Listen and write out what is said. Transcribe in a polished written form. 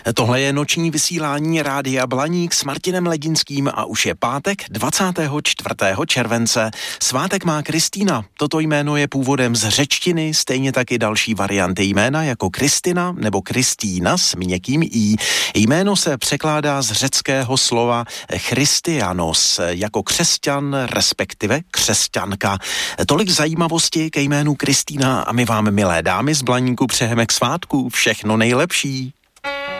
Tohle je noční vysílání Rádia Blaník s Martinem Ledinským a už je pátek 24. července. Svátek má Kristýna. Toto jméno je původem z řečtiny, stejně tak i další varianty jména jako Kristina nebo Kristýna s měkkým i. Jméno se překládá z řeckého slova Christianos jako křesťan, respektive křesťanka. Tolik zajímavosti ke jménu Kristýna a my vám, milé dámy z Blaníku, přejeme k svátku všechno nejlepší.